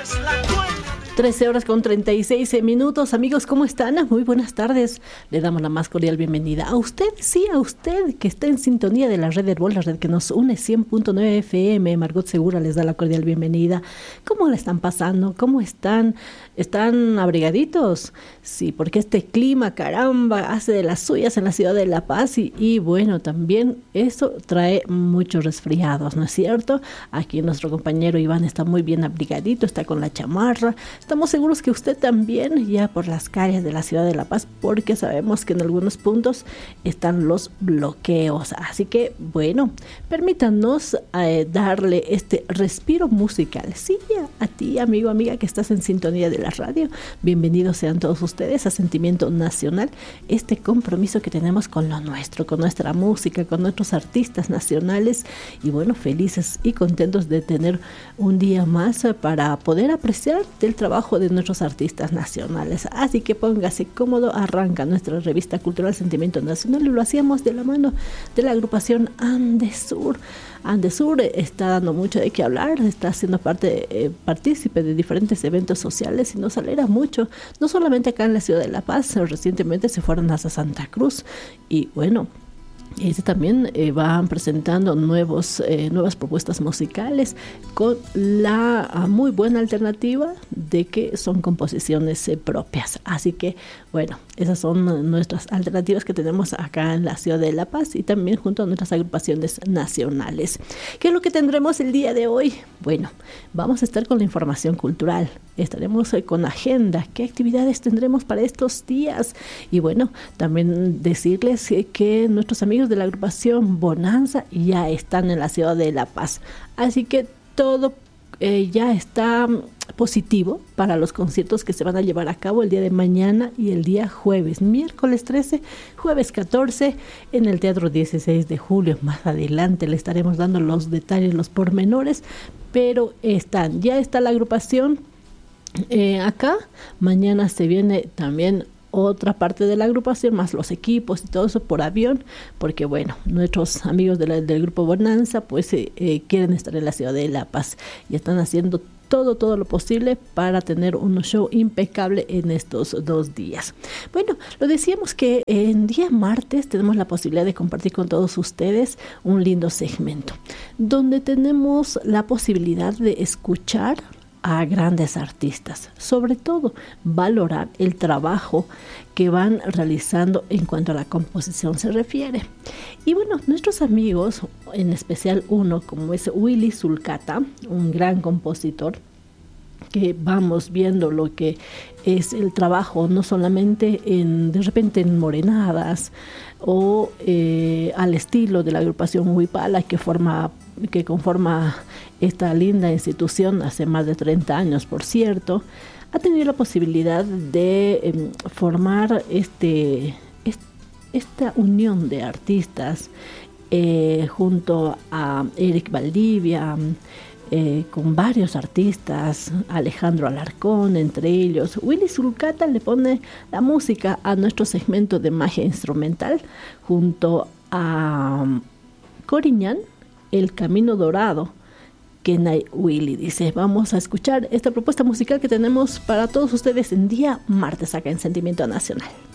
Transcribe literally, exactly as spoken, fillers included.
trece horas con treinta y seis minutos. Amigos, ¿cómo están? Muy buenas tardes. Le damos la más cordial bienvenida a usted, sí, a usted que está en sintonía de la red Herbol, la red que nos une cien punto nueve F M. Margot Segura les da la cordial bienvenida. ¿Cómo la están pasando? ¿Cómo están? ¿Están abrigaditos? Sí, porque este clima, caramba, hace de las suyas en la ciudad de La Paz y, y bueno, también eso trae muchos resfriados, ¿no es cierto? Aquí nuestro compañero Iván está muy bien abrigadito, está con la chamarra. Estamos seguros que usted también, ya por las calles de la ciudad de La Paz, porque sabemos que en algunos puntos están los bloqueos. Así que, bueno, permítanos eh, darle este respiro musical. Sí, a ti, amigo, amiga, que estás en sintonía de la radio. Bienvenidos sean todos ustedes a Sentimiento Nacional, este compromiso que tenemos con lo nuestro, con nuestra música, con nuestros artistas nacionales. Y bueno, felices y contentos de tener un día más para poder apreciar del trabajo de nuestros artistas nacionales. Así que póngase cómodo, arranca nuestra revista cultural Sentimiento Nacional y lo hacíamos de la mano de la agrupación Andesur. Andesur está dando mucho de qué hablar, está siendo parte, eh, partícipe de diferentes eventos sociales y nos alegra mucho, no solamente acá en la ciudad de La Paz, recientemente se fueron hasta Santa Cruz y bueno, este también eh, van presentando nuevos, eh, nuevas propuestas musicales con la uh, muy buena alternativa de que son composiciones eh, propias. Así que, bueno, esas son nuestras alternativas que tenemos acá en la ciudad de La Paz y también junto a nuestras agrupaciones nacionales. ¿Qué es lo que tendremos el día de hoy? Bueno, vamos a estar con la información cultural. Estaremos eh, con agenda. ¿Qué actividades tendremos para estos días? Y bueno, también decirles eh, que nuestros amigos de la agrupación Bonanza ya están en la ciudad de La Paz, así que todo eh, ya está positivo para los conciertos que se van a llevar a cabo el día de mañana y el día jueves, miércoles trece, jueves catorce en el Teatro dieciséis de julio. Más adelante le estaremos dando los detalles, los pormenores, pero están, ya está la agrupación eh, acá. Mañana se viene también otra parte de la agrupación, más los equipos y todo eso por avión, porque bueno, nuestros amigos de la, del grupo Bonanza pues eh, eh, quieren estar en la ciudad de La Paz y están haciendo todo, todo lo posible para tener un show impecable en estos dos días. Bueno, lo decíamos que en día martes tenemos la posibilidad de compartir con todos ustedes un lindo segmento, donde tenemos la posibilidad de escuchar a grandes artistas, sobre todo valorar el trabajo que van realizando en cuanto a la composición se refiere. Y bueno, nuestros amigos, en especial uno como es Willy Sulcata, un gran compositor, que vamos viendo lo que es el trabajo, no solamente en de repente en morenadas o eh, al estilo de la agrupación Huipala que forma que conforma esta linda institución hace más de treinta años, por cierto, ha tenido la posibilidad de eh, formar este, est, esta unión de artistas eh, junto a Eric Valdivia, eh, con varios artistas, Alejandro Alarcón, entre ellos. Willy Sulcata le pone la música a nuestro segmento de magia instrumental junto a um, Coriñán, El Camino Dorado, Kenai Willy. Dice, vamos a escuchar esta propuesta musical que tenemos para todos ustedes en día martes acá en Sentimiento Nacional.